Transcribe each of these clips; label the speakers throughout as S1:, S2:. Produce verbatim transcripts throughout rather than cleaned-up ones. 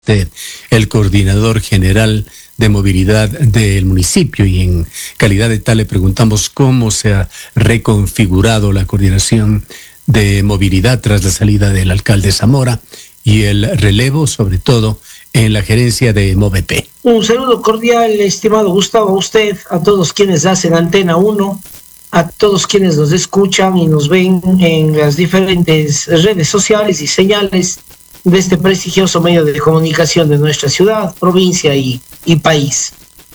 S1: de el coordinador general de movilidad del municipio, y en calidad de tal le preguntamos cómo se ha reconfigurado la coordinación de movilidad tras la salida del alcalde Zamora y el relevo, sobre todo, en la gerencia de MOVEP.
S2: Un saludo cordial, estimado Gustavo, a usted, a todos quienes hacen Antena uno, a todos quienes nos escuchan y nos ven en las diferentes redes sociales y señales de este prestigioso medio de comunicación de nuestra ciudad, provincia y, y país.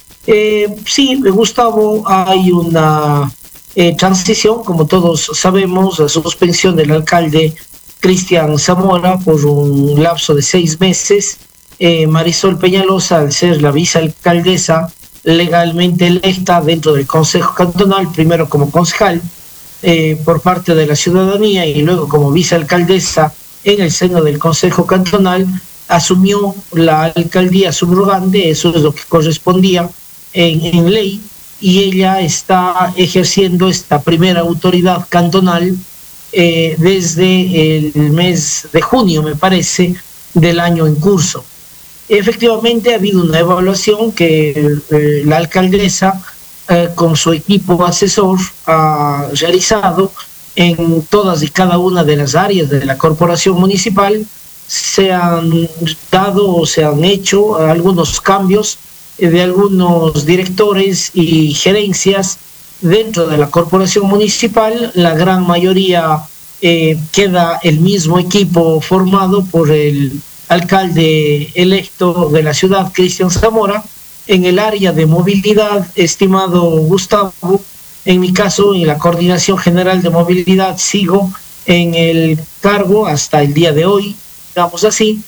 S2: Eh, sí, Gustavo, hay una eh, transición, como todos sabemos, la suspensión del alcalde Cristian Zamora por un lapso de seis meses. Eh, Marisol Peñalosa, al ser la vicealcaldesa legalmente electa dentro del Consejo Cantonal, primero como concejal eh, por parte de la ciudadanía y luego como vicealcaldesa en el seno del Consejo Cantonal, asumió la alcaldía subrogante, eso es lo que correspondía en, en ley, y ella está ejerciendo esta primera autoridad cantonal eh, desde el mes de junio, me parece, del año en curso. Efectivamente ha habido una evaluación que eh, la alcaldesa eh, con su equipo asesor ha realizado en todas y cada una de las áreas de la corporación municipal. Se han dado o se han hecho algunos cambios de algunos directores y gerencias dentro de la corporación municipal. La gran mayoría eh, queda el mismo equipo formado por el alcalde electo de la ciudad, Cristian Zamora. En el área de movilidad, estimado Gustavo, en mi caso, en la Coordinación General de Movilidad, sigo en el cargo hasta el día de hoy, digamos así,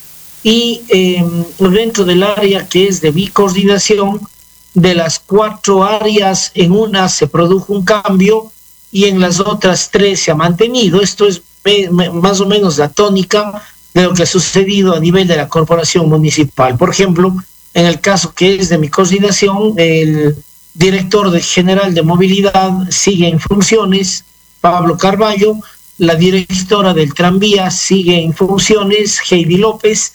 S2: y eh, dentro del área que es de mi coordinación, de las cuatro áreas, en una se produjo un cambio y en las otras tres se ha mantenido. Esto es más o menos la tónica de lo que ha sucedido a nivel de la corporación municipal. Por ejemplo, en el caso que es de mi coordinación, el director de general de movilidad sigue en funciones, Pablo Carballo. La directora del tranvía sigue en funciones, Heidi López.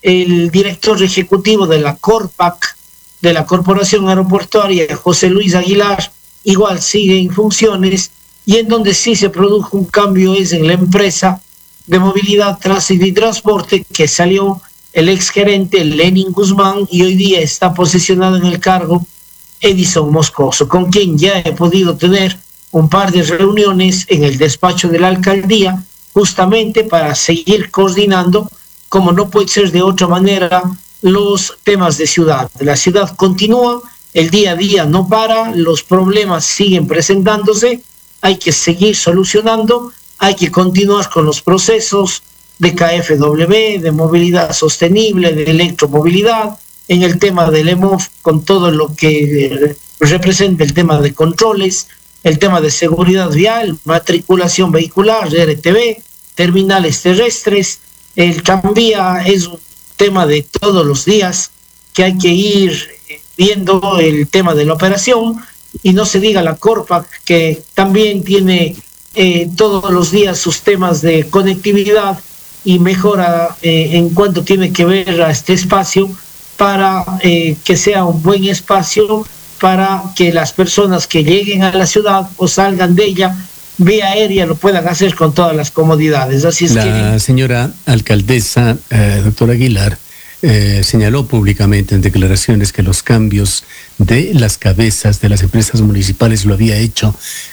S2: El director ejecutivo de la Corpac, de la Corporación Aeroportuaria, José Luis Aguilar, igual sigue en funciones. Y en donde sí se produjo un cambio es en la empresa de movilidad, tránsito y transporte, que salió el exgerente Lenin Guzmán y hoy día está posicionado en el cargo Edison Moscoso, con quien ya he podido tener un par de reuniones en el despacho de la alcaldía, justamente para seguir coordinando, como no puede ser de otra manera, los temas de ciudad. La ciudad continúa, el día a día no para, los problemas siguen presentándose, hay que seguir solucionando, hay que continuar con los procesos de K F W, de movilidad sostenible, de electromovilidad, en el tema del E M O F, con todo lo que representa el tema de controles, el tema de seguridad vial, matriculación vehicular, R T V, terminales terrestres. El tranvía es un tema de todos los días que hay que ir viendo el tema de la operación, y no se diga la Corpac, que también tiene eh, todos los días sus temas de conectividad y mejora eh, en cuanto tiene que ver a este espacio, para eh, que sea un buen espacio para que las personas que lleguen a la ciudad o salgan de ella vía aérea lo puedan hacer con todas las comodidades. Así es.
S1: La
S2: que...
S1: señora alcaldesa, eh, doctora Aguilar, eh, señaló públicamente en declaraciones que los cambios de las cabezas de las empresas municipales lo había hecho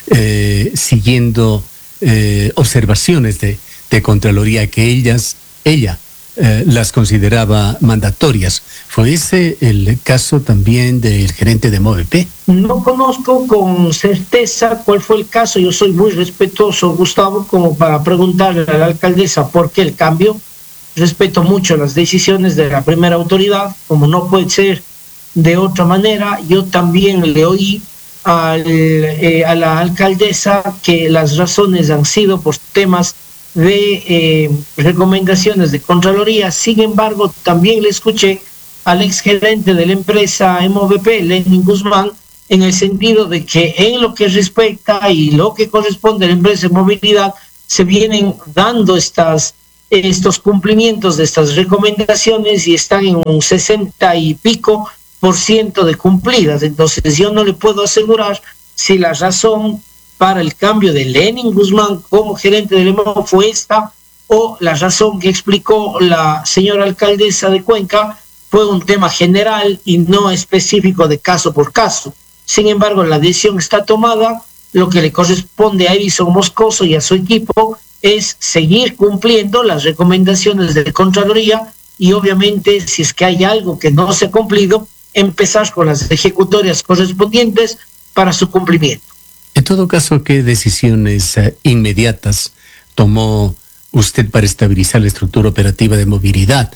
S1: eh, siguiendo eh, observaciones de, de Contraloría, que ellas, ella Eh, las consideraba mandatorias. ¿Fue ese el caso también del gerente de MOVEP?
S2: No conozco con certeza cuál fue el caso. Yo soy muy respetuoso, Gustavo, como para preguntarle a la alcaldesa por qué el cambio. Respeto mucho las decisiones de la primera autoridad, como no puede ser de otra manera. Yo también le oí al, eh, a la alcaldesa que las razones han sido por temas de eh, recomendaciones de Contraloría. Sin embargo, también le escuché al exgerente de la empresa M O V P, Lenin Guzmán, en el sentido de que en lo que respecta y lo que corresponde a la empresa de movilidad, se vienen dando estas estos cumplimientos de estas recomendaciones y están en un sesenta y pico por ciento de cumplidas. Entonces yo no le puedo asegurar si la razón para el cambio de Lenin Guzmán como gerente del E M O fue esta, o la razón que explicó la señora alcaldesa de Cuenca fue un tema general y no específico de caso por caso. Sin embargo, la decisión está tomada. Lo que le corresponde a Edison Moscoso y a su equipo es seguir cumpliendo las recomendaciones de Contraloría y obviamente si es que hay algo que no se ha cumplido, empezar con las ejecutorias correspondientes para su cumplimiento.
S1: En todo caso, ¿qué decisiones eh, inmediatas tomó usted para estabilizar la estructura operativa de movilidad?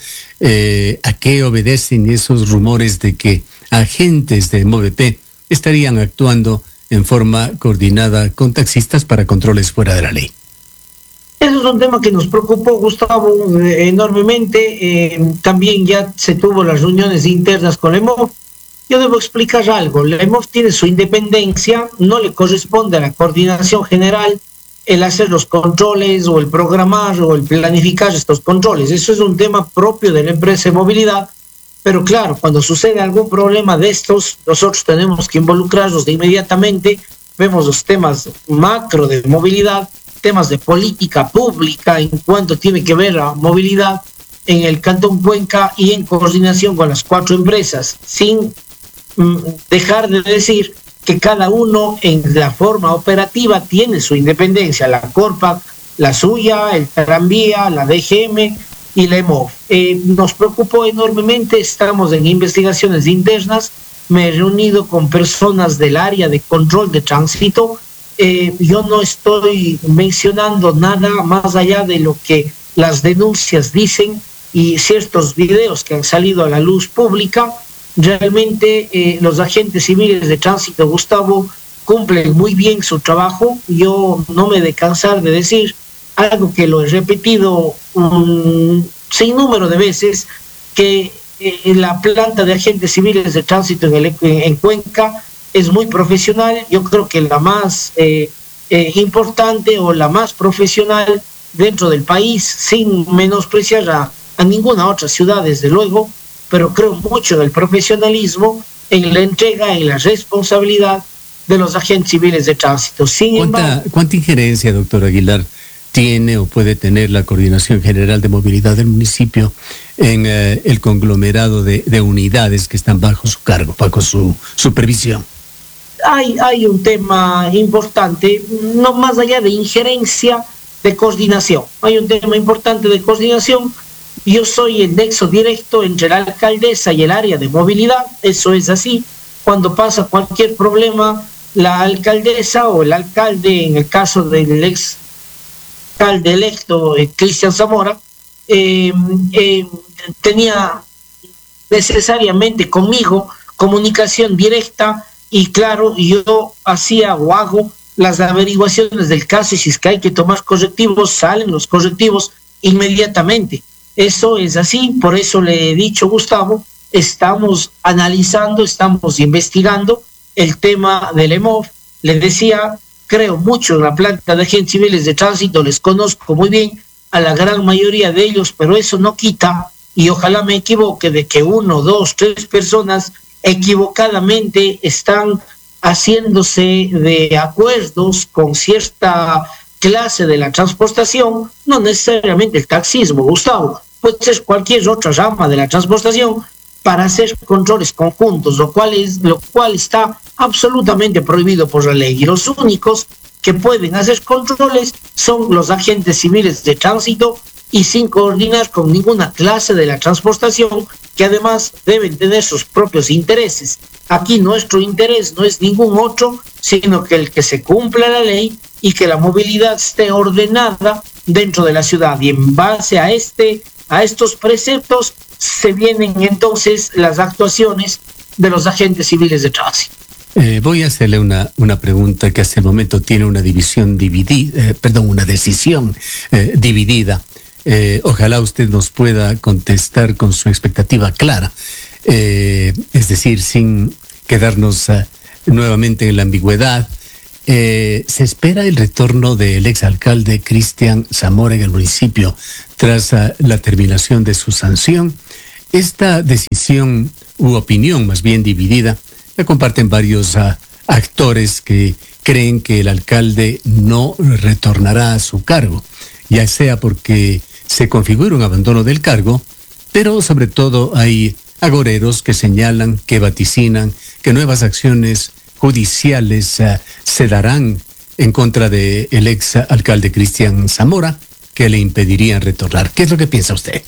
S1: Eh, ¿A qué obedecen esos rumores de que agentes de MOVEP estarían actuando en forma coordinada con taxistas para controles fuera de la ley?
S2: Eso es un tema que nos preocupó, Gustavo, eh, enormemente. Eh, también ya se tuvo las reuniones internas con la E M O V. Yo debo explicar algo. La E M O V tiene su independencia, no le corresponde a la coordinación general el hacer los controles o el programar o el planificar estos controles. Eso es un tema propio de la empresa de movilidad. Pero claro, cuando sucede algún problema de estos, nosotros tenemos que involucrarnos de inmediatamente. Vemos los temas macro de movilidad, temas de política pública en cuanto tiene que ver a movilidad en el Cantón Cuenca y en coordinación con las cuatro empresas, sin mm, dejar de decir que cada uno en la forma operativa tiene su independencia, la Corpac, la suya, el Tranvía, la D G M y la E M O V. Eh, nos preocupó enormemente, estamos en investigaciones internas, me he reunido con personas del área de control de tránsito. Eh, yo no estoy mencionando nada más allá de lo que las denuncias dicen y ciertos videos que han salido a la luz pública. Realmente eh, los agentes civiles de tránsito, Gustavo, cumplen muy bien su trabajo. Yo no me he de cansar de decir algo que lo he repetido un sinnúmero de veces, que eh, la planta de agentes civiles de tránsito en, el, en, en Cuenca es muy profesional. Yo creo que la más eh, eh, importante o la más profesional dentro del país, sin menospreciar a, a ninguna otra ciudad, desde luego, pero creo mucho en el profesionalismo, en la entrega, en la responsabilidad de los agentes civiles de tránsito. Sin
S1: ¿Cuánta,
S2: embargo,
S1: ¿Cuánta injerencia, doctor Aguilar, tiene o puede tener la Coordinación General de Movilidad del municipio en eh, el conglomerado de, de unidades que están bajo su cargo, bajo su supervisión?
S2: Hay, hay un tema importante, no más allá de injerencia, de coordinación. Hay un tema importante de coordinación. Yo soy el nexo directo entre la alcaldesa y el área de movilidad, eso es así. Cuando pasa cualquier problema, la alcaldesa o el alcalde, en el caso del ex alcalde electo, eh, Cristian Zamora, eh, eh, tenía necesariamente conmigo comunicación directa y claro, yo hacía o hago las averiguaciones del caso y si es que hay que tomar correctivos, salen los correctivos inmediatamente. Eso es así, por eso le he dicho, Gustavo, estamos analizando, estamos investigando el tema del E M O V. Les decía, creo mucho en la planta de agentes civiles de tránsito, les conozco muy bien a la gran mayoría de ellos, pero eso no quita, y ojalá me equivoque, de que uno, dos, tres personas equivocadamente están haciéndose de acuerdos con cierta clase de la transportación, no necesariamente el taxismo, Gustavo, puede ser cualquier otra rama de la transportación, para hacer controles conjuntos, lo cual, es, lo cual está absolutamente prohibido por la ley. Y los únicos que pueden hacer controles son los agentes civiles de tránsito y sin coordinar con ninguna clase de la transportación, que además deben tener sus propios intereses. Aquí nuestro interés no es ningún otro, sino que el que se cumpla la ley y que la movilidad esté ordenada dentro de la ciudad. Y en base a, este, a estos preceptos se vienen entonces las actuaciones de los agentes civiles de tránsito.
S1: Eh, voy a hacerle una, una pregunta que hasta el momento tiene una división dividida, eh, perdón, una decisión eh, dividida. Eh, ojalá usted nos pueda contestar con su expectativa clara, eh, es decir, sin quedarnos uh, nuevamente en la ambigüedad. Eh, se espera el retorno del exalcalde Cristian Zamora en el municipio tras uh, la terminación de su sanción. Esta decisión u opinión más bien dividida la comparten varios uh, actores que creen que el alcalde no retornará a su cargo, ya sea porque se configura un abandono del cargo, pero sobre todo hay agoreros que señalan, que vaticinan, que nuevas acciones judiciales uh, se darán en contra del ex alcalde Cristian Zamora, que le impedirían retornar. ¿Qué es lo que piensa usted?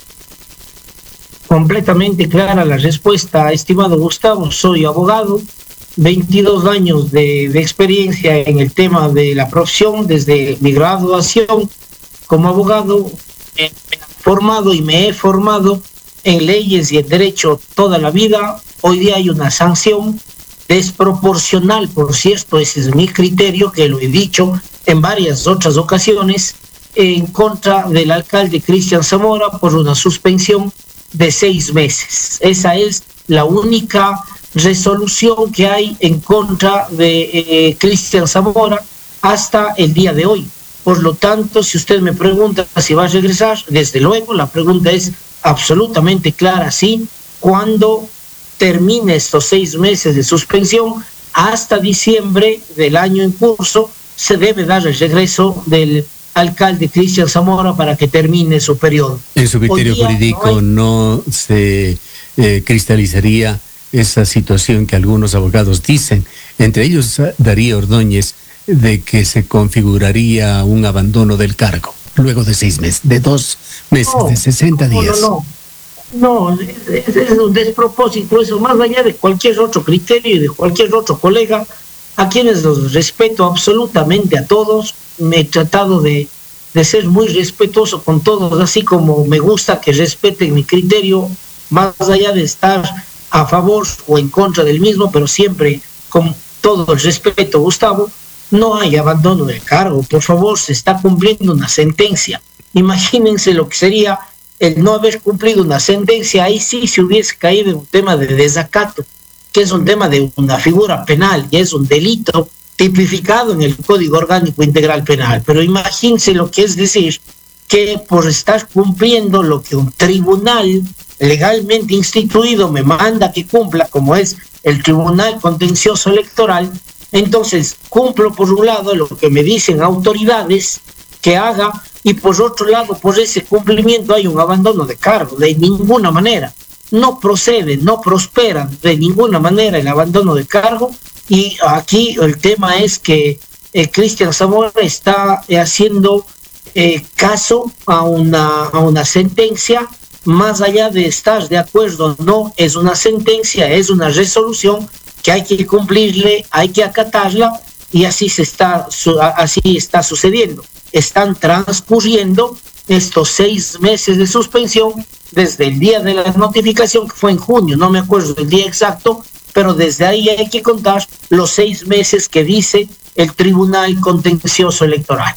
S2: Completamente clara la respuesta, estimado Gustavo. Soy abogado, veintidós años de, de experiencia en el tema de la profesión. Desde mi graduación como abogado me he formado y me he formado en leyes y en derecho toda la vida. Hoy día hay una sanción desproporcional, por cierto, ese es mi criterio, que lo he dicho en varias otras ocasiones, en contra del alcalde Cristian Zamora por una suspensión de seis meses. Esa es la única resolución que hay en contra de eh, Cristian Zamora hasta el día de hoy. Por lo tanto, si usted me pregunta si va a regresar, desde luego la pregunta es absolutamente clara, sí, cuando termine estos seis meses de suspensión, hasta diciembre del año en curso, se debe dar el regreso del alcalde Cristian Zamora para que termine su periodo.
S1: En su criterio jurídico no, hay... no se eh, cristalizaría esa situación que algunos abogados dicen, entre ellos Darío Ordóñez, de que se configuraría un abandono del cargo luego de seis meses, de dos meses, no, de sesenta días.
S2: No, no, no. No, es, es un despropósito eso, más allá de cualquier otro criterio y de cualquier otro colega, a quienes los respeto absolutamente a todos. Me he tratado de, de ser muy respetuoso con todos, así como me gusta que respeten mi criterio, más allá de estar a favor o en contra del mismo, pero siempre con todo el respeto, Gustavo. No hay abandono del cargo, por favor, se está cumpliendo una sentencia. Imagínense lo que sería el no haber cumplido una sentencia. Ahí sí se hubiese caído en un tema de desacato, que es un tema de una figura penal y es un delito tipificado en el Código Orgánico Integral Penal. Pero imagínense lo que es decir que por estar cumpliendo lo que un tribunal legalmente instituido me manda que cumpla, como es el Tribunal Contencioso Electoral, entonces cumplo por un lado lo que me dicen autoridades que haga, y por otro lado, por ese cumplimiento hay un abandono de cargo. De ninguna manera, no procede, no prospera de ninguna manera el abandono de cargo. Y aquí el tema es que eh, Cristian Zamora está eh, haciendo eh, caso a una, a una sentencia, más allá de estar de acuerdo o no, es una sentencia, es una resolución que hay que cumplirle, hay que acatarla, y así se está, así está sucediendo. Están transcurriendo estos seis meses de suspensión desde el día de la notificación, que fue en junio, no me acuerdo el día exacto, pero desde ahí hay que contar los seis meses que dice el Tribunal Contencioso Electoral.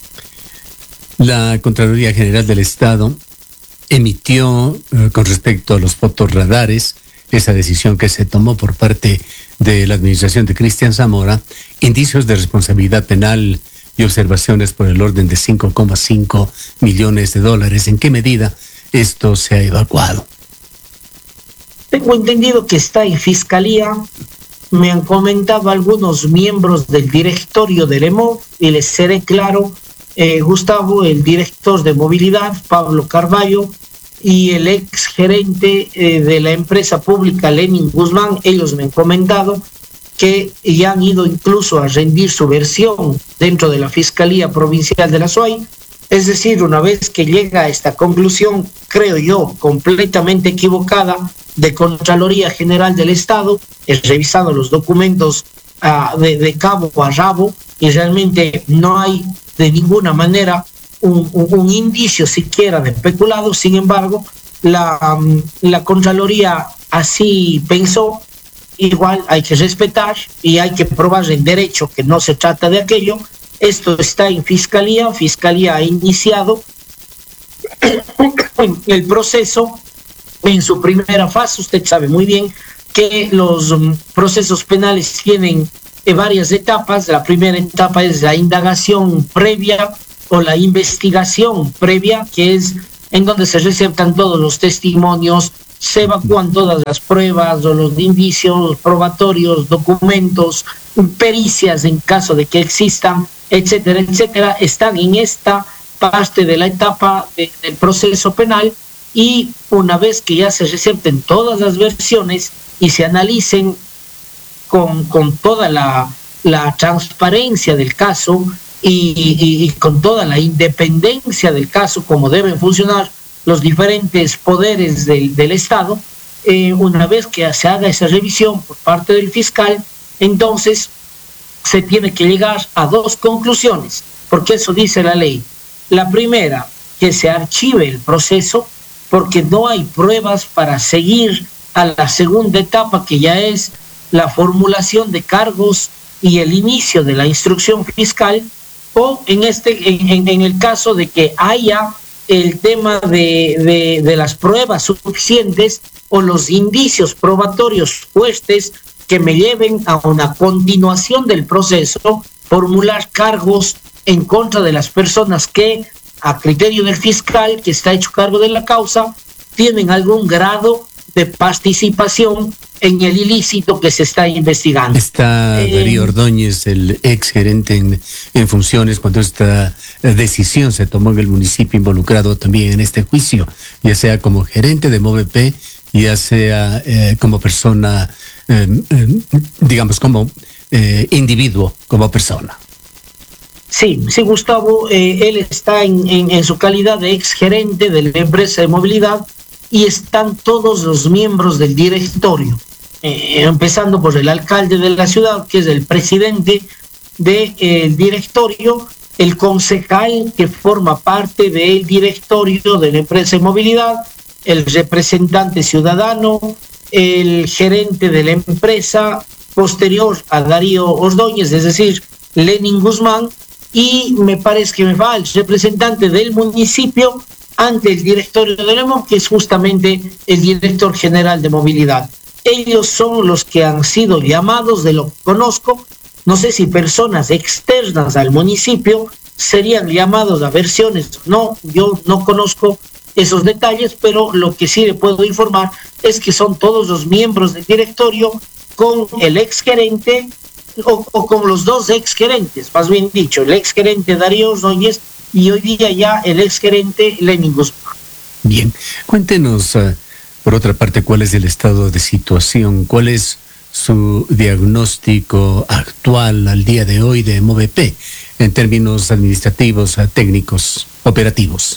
S1: La Contraloría General del Estado emitió eh, con respecto a los fotorradares, esa decisión que se tomó por parte de la administración de Cristian Zamora, indicios de responsabilidad penal y observaciones por el orden de cinco coma cinco millones de dólares. ¿En qué medida esto se ha evacuado?
S2: Tengo entendido que está en Fiscalía. Me han comentado algunos miembros del directorio del E M O V y les seré claro, eh, Gustavo, el director de movilidad, Pablo Carballo, y el ex gerente eh, de la empresa pública, Lenin Guzmán, ellos me han comentado que ya han ido incluso a rendir su versión dentro de la Fiscalía Provincial de la SUAY. Es decir, una vez que llega a esta conclusión, creo yo, completamente equivocada, de Contraloría General del Estado, he revisado los documentos uh, de, de cabo a rabo, y realmente no hay de ninguna manera un, un, un indicio siquiera de peculado. Sin embargo, la, um, la Contraloría así pensó. Igual hay que respetar y hay que probar en derecho que no se trata de aquello. Esto está en Fiscalía, Fiscalía ha iniciado el proceso en su primera fase. Usted sabe muy bien que los um, procesos penales tienen eh, varias etapas. La primera etapa es la indagación previa o la investigación previa, que es en donde se receptan todos los testimonios, se evacúan todas las pruebas o los indicios probatorios, documentos, pericias en caso de que existan, etcétera, etcétera. Están en esta parte de la etapa de, del proceso penal, y una vez que ya se recepten todas las versiones y se analicen con, con toda la, la transparencia del caso y, y, y con toda la independencia del caso, como deben funcionar los diferentes poderes del, del Estado, eh, una vez que se haga esa revisión por parte del fiscal, entonces se tiene que llegar a dos conclusiones, porque eso dice la ley. La primera, que se archive el proceso, porque no hay pruebas para seguir a la segunda etapa, que ya es la formulación de cargos y el inicio de la instrucción fiscal, o en, este, en, en el caso de que haya el tema de, de, de las pruebas suficientes o los indicios probatorios fuertes que me lleven a una continuación del proceso, formular cargos en contra de las personas que, a criterio del fiscal que está hecho cargo de la causa, tienen algún grado de participación en el ilícito que se está investigando.
S1: Está eh, Darío Ordóñez, el ex gerente en, en funciones, cuando esta decisión se tomó en el municipio, involucrado también en este juicio, ya sea como gerente de MOVEP, ya sea eh, como persona, eh, eh, digamos, como eh, individuo, como persona.
S2: Sí, sí, Gustavo, eh, él está en, en, en su calidad de ex gerente de la empresa de movilidad, y están todos los miembros del directorio, eh, empezando por el alcalde de la ciudad, que es el presidente del eh, directorio, el concejal que forma parte del directorio de la empresa de movilidad, el representante ciudadano, el gerente de la empresa posterior a Darío Ordóñez, es decir, Lenin Guzmán, y me parece que me va el representante del municipio ante el directorio del E M O V, que es justamente el director general de movilidad. Ellos son los que han sido llamados, de lo que conozco. No sé si personas externas al municipio serían llamados a versiones. No, yo no conozco esos detalles, pero lo que sí le puedo informar es que son todos los miembros del directorio, con el exgerente o, o con los dos exgerentes, más bien dicho, el exgerente Darío Ordóñez y hoy día ya el exgerente Lenin Guzmán.
S1: Bien, cuéntenos, uh, por otra parte, cuál es el estado de situación, cuál es su diagnóstico actual al día de hoy de MOVEP en términos administrativos, uh, técnicos, operativos.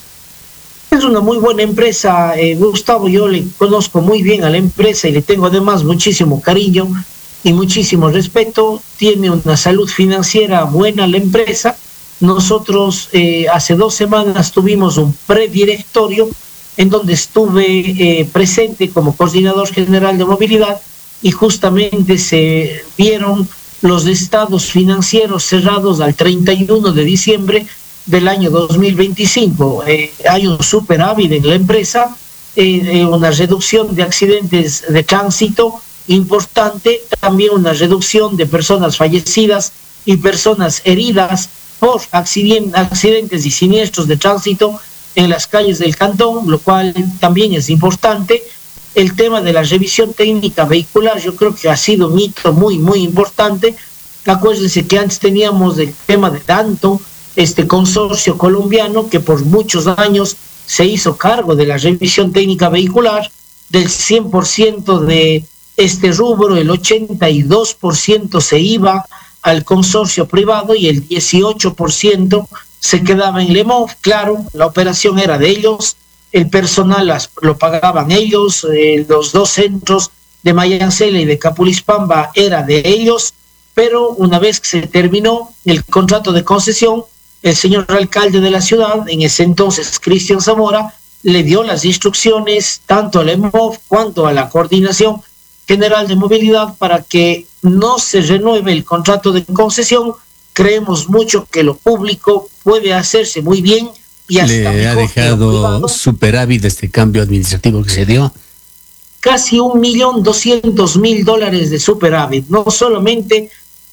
S2: Es una muy buena empresa, eh, Gustavo. Yo le conozco muy bien a la empresa y le tengo además muchísimo cariño y muchísimo respeto. Tiene una salud financiera buena la empresa. Nosotros eh, hace dos semanas tuvimos un predirectorio en donde estuve eh, presente como coordinador general de movilidad, y justamente se vieron los estados financieros cerrados al treinta y uno de diciembre del año dos mil veinticinco. Eh, hay un superávit en la empresa, eh, una reducción de accidentes de tránsito importante, también una reducción de personas fallecidas y personas heridas por accidentes y siniestros de tránsito en las calles del cantón, lo cual también es importante. El tema de la revisión técnica vehicular, yo creo que ha sido un hito muy, muy importante. Acuérdense que antes teníamos el tema de Danto, este consorcio colombiano que por muchos años se hizo cargo de la revisión técnica vehicular. Del cien por ciento de este rubro, el ochenta y dos por ciento se iba al consorcio privado y el dieciocho por ciento se quedaba en Lemov. Claro, la operación era de ellos, el personal las, lo pagaban ellos, eh, los dos centros de Mayancela y de Capulispamba era de ellos, pero una vez que se terminó el contrato de concesión, el señor alcalde de la ciudad, en ese entonces Cristian Zamora, le dio las instrucciones tanto al E M O V cuanto a la Coordinación General de Movilidad para que no se renueve el contrato de concesión. Creemos mucho que lo público puede hacerse muy bien y hasta
S1: ¿Le
S2: mejor
S1: ha dejado superávit este cambio administrativo que se dio?
S2: Casi un millón doscientos mil dólares de superávit. No solamente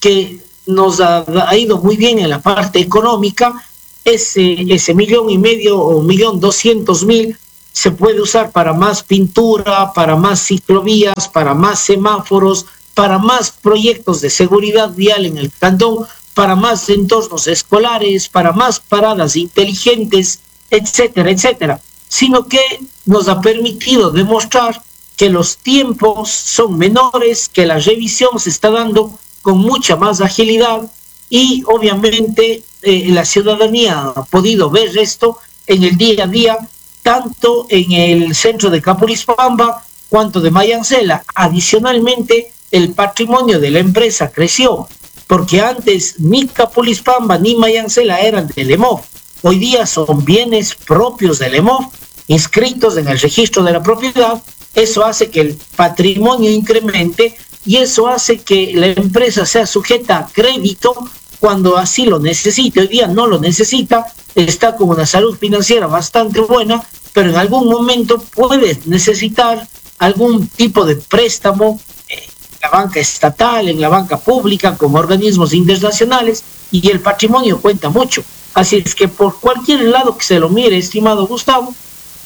S2: que nos ha, ha ido muy bien en la parte económica. Ese, ese millón y medio o millón doscientos mil se puede usar para más pintura, para más ciclovías, para más semáforos, para más proyectos de seguridad vial en el cantón, para más entornos escolares, para más paradas inteligentes, etcétera, etcétera. Sino que nos ha permitido demostrar que los tiempos son menores, que la revisión se está dando con mucha más agilidad y obviamente eh, la ciudadanía ha podido ver esto en el día a día, tanto en el centro de Capurispamba cuanto de Mayancela. Adicionalmente, el patrimonio de la empresa creció, porque antes ni Capurispamba ni Mayancela eran del E M O F. Hoy día son bienes propios del E M O F, inscritos en el registro de la propiedad. Eso hace que el patrimonio incremente y eso hace que la empresa sea sujeta a crédito cuando así lo necesite. Hoy día no lo necesita, está con una salud financiera bastante buena, pero en algún momento puede necesitar algún tipo de préstamo en la banca estatal, en la banca pública, con organismos internacionales, y el patrimonio cuenta mucho. Así es que por cualquier lado que se lo mire, estimado Gustavo,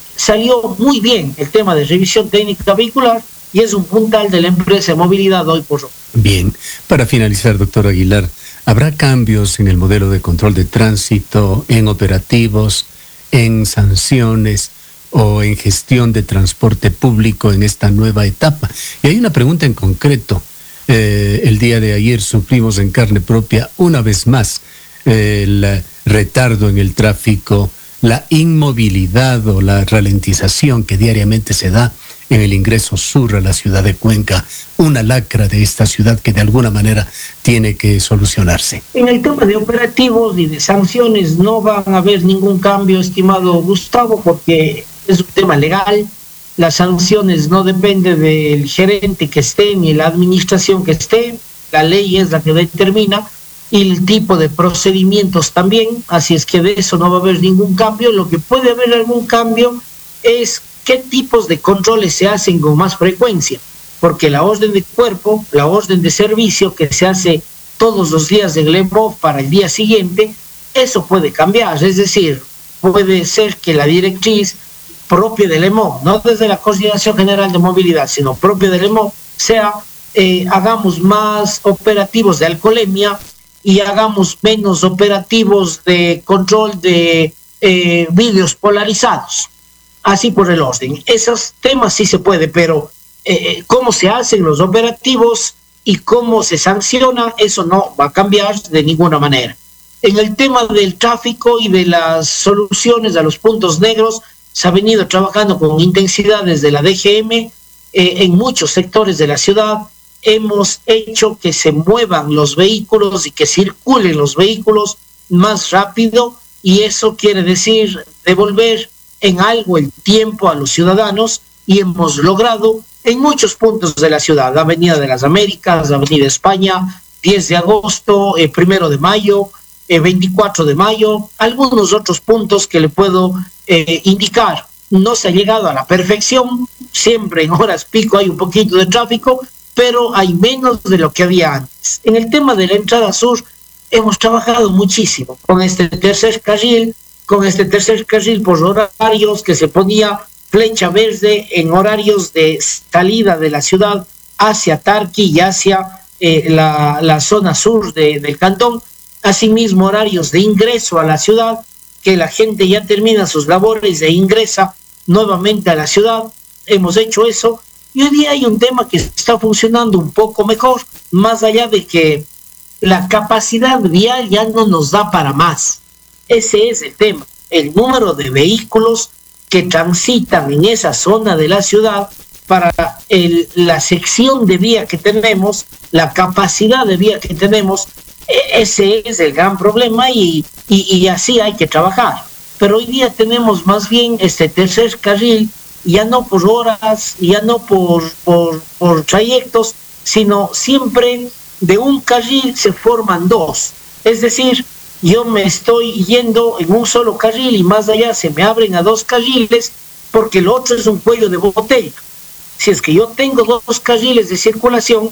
S2: salió muy bien el tema de revisión técnica vehicular y es un puntal de la empresa de movilidad hoy por hoy.
S1: Bien, para finalizar, doctor Aguilar, ¿habrá cambios en el modelo de control de tránsito, en operativos, en sanciones o en gestión de transporte público en esta nueva etapa? Y hay una pregunta en concreto. Eh, el día de ayer sufrimos en carne propia una vez más eh, el retardo en el tráfico, la inmovilidad o la ralentización que diariamente se da en el ingreso sur a la ciudad de Cuenca, una lacra de esta ciudad que de alguna manera tiene que solucionarse.
S2: En el tema de operativos y de sanciones no van a haber ningún cambio, estimado Gustavo, porque es un tema legal. Las sanciones no dependen del gerente que esté ni la administración que esté, la ley es la que determina y el tipo de procedimientos también, así es que de eso no va a haber ningún cambio. Lo que puede haber algún cambio es qué tipos de controles se hacen con más frecuencia, porque la orden de cuerpo, la orden de servicio que se hace todos los días del E M O F para el día siguiente, eso puede cambiar, es decir, puede ser que la directriz propia del E M O F, no desde la Coordinación General de Movilidad, sino propia del E M O F, sea eh, hagamos más operativos de alcoholemia y hagamos menos operativos de control de eh, vídeos polarizados. Así por el orden. Esos temas sí se puede, pero eh, cómo se hacen los operativos y cómo se sanciona, eso no va a cambiar de ninguna manera. En el tema del tráfico y de las soluciones a los puntos negros, se ha venido trabajando con intensidad desde la D G M eh, en muchos sectores de la ciudad. Hemos hecho que se muevan los vehículos y que circulen los vehículos más rápido, y eso quiere decir devolver en algo el tiempo a los ciudadanos, y hemos logrado en muchos puntos de la ciudad, Avenida de las Américas, Avenida España, diez de agosto, eh, primero de mayo, eh, veinticuatro de mayo, algunos otros puntos que le puedo eh, indicar. No se ha llegado a la perfección, siempre en horas pico hay un poquito de tráfico, pero hay menos de lo que había antes. En el tema de la entrada sur, hemos trabajado muchísimo con este tercer carril, con este tercer carril por horarios que se ponía flecha verde en horarios de salida de la ciudad hacia Tarqui y hacia eh, la, la zona sur de, del cantón. Asimismo, horarios de ingreso a la ciudad, que la gente ya termina sus labores e ingresa nuevamente a la ciudad. Hemos hecho eso. Y hoy día hay un tema que está funcionando un poco mejor, más allá de que la capacidad vial ya no nos da para más. Ese es el tema, el número de vehículos que transitan en esa zona de la ciudad para el, la sección de vía que tenemos, la capacidad de vía que tenemos. Ese es el gran problema y, y, y así hay que trabajar. Pero hoy día tenemos más bien este tercer carril, ya no por horas, ya no por, por, por trayectos, sino siempre de un carril se forman dos. Es decir, yo me estoy yendo en un solo carril y más allá se me abren a dos carriles porque el otro es un cuello de botella. Si es que yo tengo dos carriles de circulación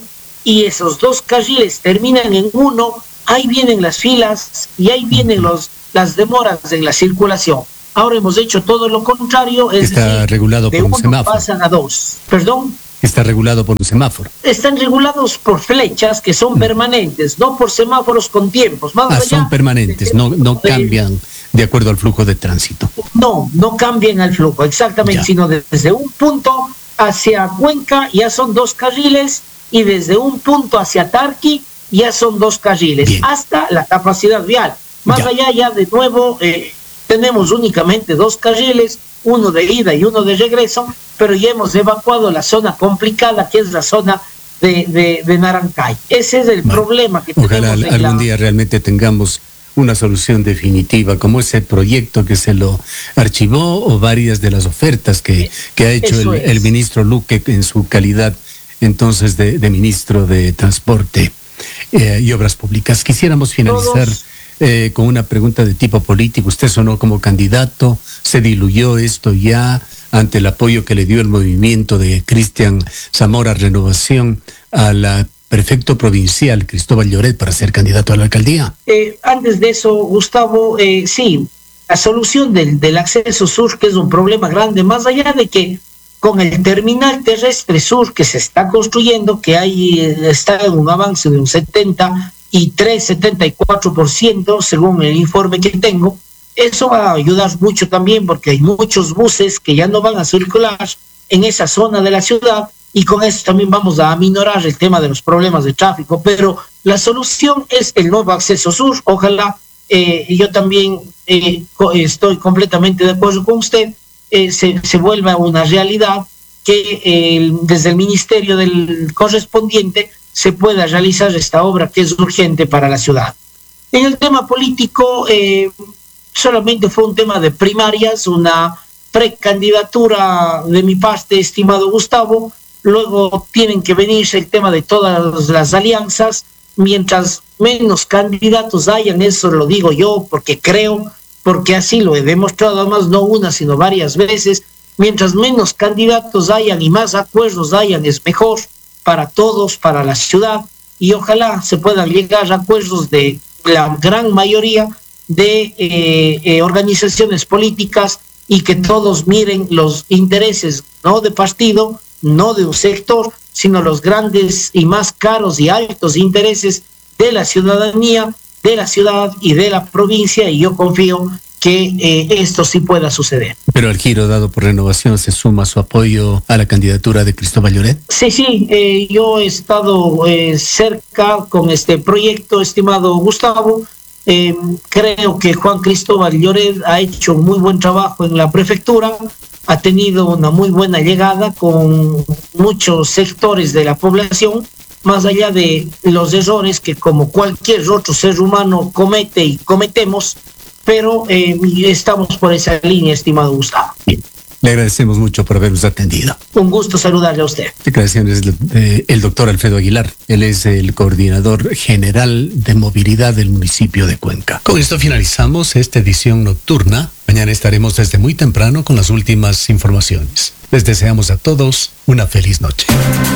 S2: y esos dos carriles terminan en uno, ahí vienen las filas y ahí vienen los, las demoras en la circulación. Ahora hemos hecho todo lo contrario, es
S1: Está
S2: decir,
S1: regulado
S2: de
S1: por un
S2: uno
S1: semáforo.
S2: pasan a dos. ¿Perdón?
S1: Está regulado por un semáforo.
S2: Están regulados por flechas que son permanentes, no por semáforos con tiempos. Más
S1: Ah,
S2: allá,
S1: son permanentes, no, no cambian de acuerdo al flujo de tránsito.
S2: No, no cambian al flujo, exactamente,
S1: Ya.
S2: sino desde un punto hacia Cuenca ya son dos carriles y desde un punto hacia Tarqui ya son dos carriles,
S1: Bien.
S2: hasta la capacidad vial. Más
S1: Ya.
S2: allá ya de nuevo eh, tenemos únicamente dos carriles, uno de ida y uno de regreso, pero ya hemos evacuado la zona complicada que es la zona de, de, de Narancay. Ese es el
S1: Bueno,
S2: problema que
S1: ojalá
S2: tenemos en
S1: algún
S2: la...
S1: día realmente tengamos una solución definitiva, como ese proyecto que se lo archivó o varias de las ofertas que, que ha hecho el,
S2: Eso es.
S1: el ministro Luque en su calidad entonces de, de ministro de Transporte eh, y Obras Públicas. Quisiéramos finalizar
S2: Todos-
S1: eh, con una pregunta de tipo político. Usted sonó como candidato, se diluyó esto ya ante el apoyo que le dio el movimiento de Cristian Zamora Renovación a la prefecto provincial Cristóbal Lloret para ser candidato a la alcaldía.
S2: Eh, antes de eso, Gustavo, eh, sí, la solución del, del acceso sur, que es un problema grande, más allá de que con el terminal terrestre sur que se está construyendo, que ahí eh, está en un avance de un setenta y tres, setenta y cuatro por ciento, según el informe que tengo, eso va a ayudar mucho también porque hay muchos buses que ya no van a circular en esa zona de la ciudad, y con eso también vamos a aminorar el tema de los problemas de tráfico, pero la solución es el nuevo acceso sur. Ojalá, eh, yo también eh, co- estoy completamente de acuerdo con usted, eh, se, se vuelva una realidad que eh, desde el ministerio del correspondiente se pueda realizar esta obra que es urgente para la ciudad. En el tema político, eh, solamente fue un tema de primarias, una precandidatura de mi parte, estimado Gustavo. Luego tienen que venirse el tema de todas las alianzas. Mientras menos candidatos hayan, eso lo digo yo porque creo, porque así lo he demostrado, además no una sino varias veces. Mientras menos candidatos hayan y más acuerdos hayan, es mejor para todos, para la ciudad, y ojalá se puedan llegar a acuerdos de la gran mayoría de eh, eh, organizaciones políticas, y que todos miren los intereses no de partido, no de un sector, sino los grandes y más caros y altos intereses de la ciudadanía, de la ciudad y de la provincia, y yo confío que eh, esto sí pueda suceder.
S1: Pero al giro dado por Renovación se suma su apoyo a la candidatura de Cristóbal Lloret.
S2: Sí, sí, eh, yo he estado eh, cerca con este proyecto, estimado Gustavo. Eh, creo que Juan Cristóbal Lloret ha hecho un muy buen trabajo en la prefectura, ha tenido una muy buena llegada con muchos sectores de la población, más allá de los errores que como cualquier otro ser humano comete y cometemos, pero eh, estamos por esa línea, estimado Gustavo.
S1: Bien. Le agradecemos mucho por habernos atendido.
S2: Un gusto saludarle a usted.
S1: Declaraciones del doctor Alfredo Aguilar. Él es el coordinador general de movilidad del municipio de Cuenca. Con esto finalizamos esta edición nocturna. Mañana estaremos desde muy temprano con las últimas informaciones. Les deseamos a todos una feliz noche.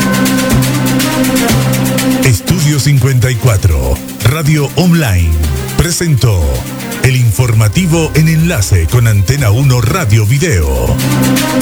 S3: Estudio cincuenta y cuatro, Radio Online, presentó el informativo en enlace con Antena uno Radio Video.